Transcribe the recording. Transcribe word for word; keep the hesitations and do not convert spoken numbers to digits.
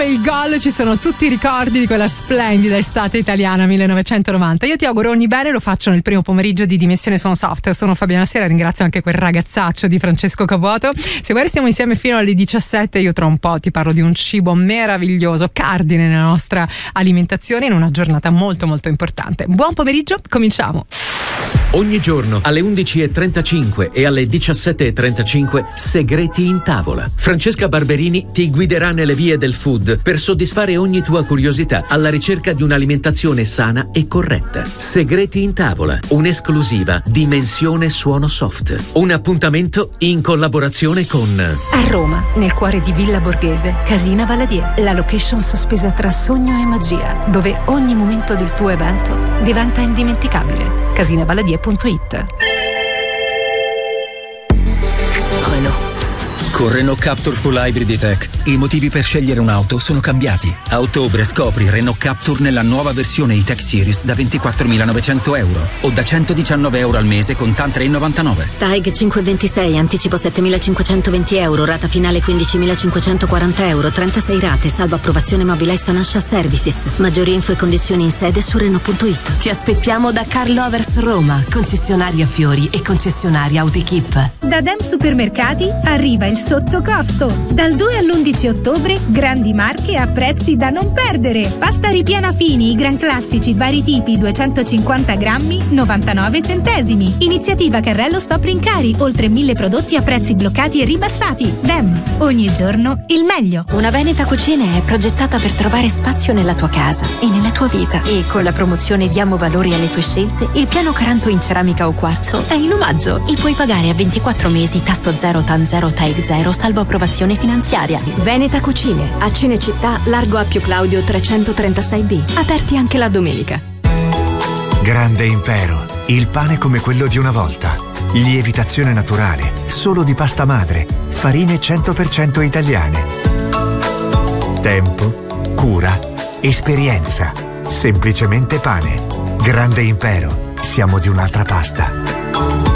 il gol, ci sono tutti i ricordi di quella splendida estate italiana millenovecentonovanta. Io ti auguro ogni bene, lo faccio nel primo pomeriggio di Dimensione Sono Soft. Sono Fabiana Sera, ringrazio anche quel ragazzaccio di Francesco Cavuoto. Se vuoi restiamo insieme fino alle diciassette, io tra un po' ti parlo di un cibo meraviglioso, cardine nella nostra alimentazione in una giornata molto molto importante. Buon pomeriggio, cominciamo. Ogni giorno alle undici e trentacinque e alle diciassette e trentacinque Segreti in tavola. Francesca Barberini ti guiderà nelle vie del food per soddisfare ogni tua curiosità alla ricerca di un'alimentazione sana e corretta. Segreti in tavola, un'esclusiva Dimensione Suono Soft. Un appuntamento in collaborazione con a Roma, nel cuore di Villa Borghese, Casina Valadier, la location sospesa tra sogno e magia, dove ogni momento del tuo evento diventa indimenticabile. casina valadier punto it. Renault. Con Renault Captur Full Hybrid E-Tech i motivi per scegliere un'auto sono cambiati. A ottobre scopri Renault Captur nella nuova versione E-Tech Series da ventiquattromilanovecento euro o da centodiciannove euro al mese con TAN tre virgola novantanove. TAG cinquecentoventisei, anticipo settemilacinquecentoventi euro, rata finale quindicimilacinquecentoquaranta euro, trentasei rate, salvo approvazione Mobilize Financial Services. Maggiori info e condizioni in sede su Renault punto it. Ti aspettiamo da Car Lovers Roma, concessionaria Fiori e concessionaria Autoequip. Da Dem Supermercati arriva il sottocosto. Dal due all'undici ottobre, grandi marche a prezzi da non perdere. Pasta ripiena fini, i gran classici, vari tipi, duecentocinquanta grammi, novantanove centesimi. Iniziativa Carrello Stop Rincari, oltre mille prodotti a prezzi bloccati e ribassati. Dem, ogni giorno il meglio. Una Veneta Cucine è progettata per trovare spazio nella tua casa e nella tua vita. E con la promozione Diamo valori alle tue scelte, il piano Caranto in ceramica o quarzo è in omaggio e puoi pagare a ventiquattro mesi, tasso zero, TAN zero, TAEG zero, salvo approvazione finanziaria. Veneta Cucine, a Cinecittà, largo Appio Claudio trecentotrentasei B, aperti anche la domenica. Grande Impero, il pane come quello di una volta. Lievitazione naturale, solo di pasta madre, farine cento per cento italiane. Tempo, cura, esperienza, semplicemente pane. Grande Impero, siamo di un'altra pasta.